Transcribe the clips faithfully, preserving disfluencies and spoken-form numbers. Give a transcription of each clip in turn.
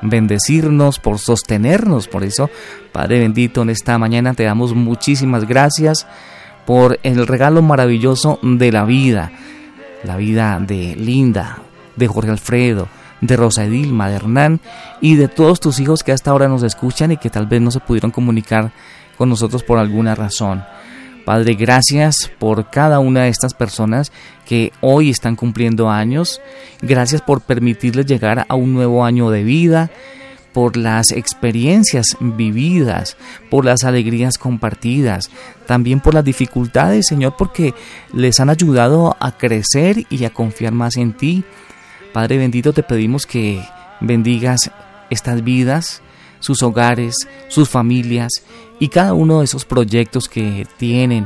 bendecirnos, por sostenernos. Por eso, Padre bendito, en esta mañana te damos muchísimas gracias por el regalo maravilloso de la vida, la vida de Linda, de Jorge Alfredo, de Rosa Edilma, de Hernán y de todos tus hijos que hasta ahora nos escuchan y que tal vez no se pudieron comunicar con nosotros por alguna razón. Padre, gracias por cada una de estas personas que hoy están cumpliendo años. Gracias por permitirles llegar a un nuevo año de vida, por las experiencias vividas, por las alegrías compartidas, también por las dificultades, Señor, porque les han ayudado a crecer y a confiar más en ti. Padre bendito, te pedimos que bendigas estas vidas, sus hogares, sus familias y cada uno de esos proyectos que tienen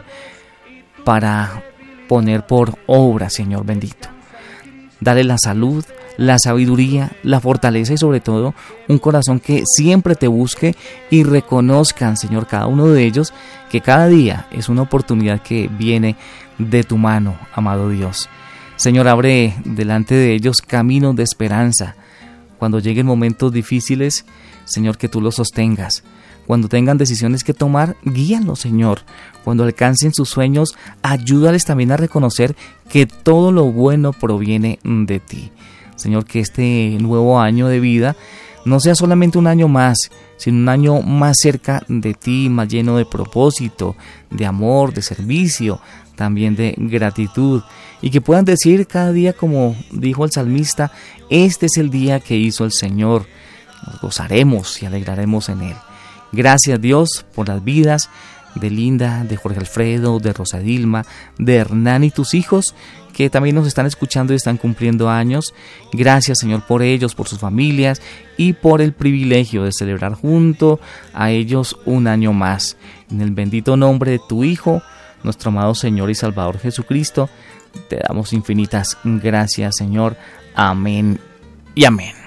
para poner por obra, Señor bendito. Dale la salud, la sabiduría, la fortaleza y sobre todo un corazón que siempre te busque y reconozcan, Señor, cada uno de ellos que cada día es una oportunidad que viene de tu mano, amado Dios. Señor, abre delante de ellos caminos de esperanza. Cuando lleguen momentos difíciles, Señor, que tú los sostengas. Cuando tengan decisiones que tomar, guíalos, Señor. Cuando alcancen sus sueños, ayúdales también a reconocer que todo lo bueno proviene de ti. Señor, que este nuevo año de vida no sea solamente un año más, sino un año más cerca de ti, más lleno de propósito, de amor, de servicio, también de gratitud, y que puedan decir cada día, como dijo el salmista, este es el día que hizo el Señor, nos gozaremos y alegraremos en él. Gracias, Dios, por las vidas de Linda, de Jorge Alfredo, de Rosa Edilma, de Hernán y tus hijos que también nos están escuchando y están cumpliendo años. Gracias, Señor, por ellos, por sus familias y por el privilegio de celebrar junto a ellos un año más. En el bendito nombre de tu Hijo, nuestro amado Señor y Salvador Jesucristo, te damos infinitas gracias, Señor. Amén y amén.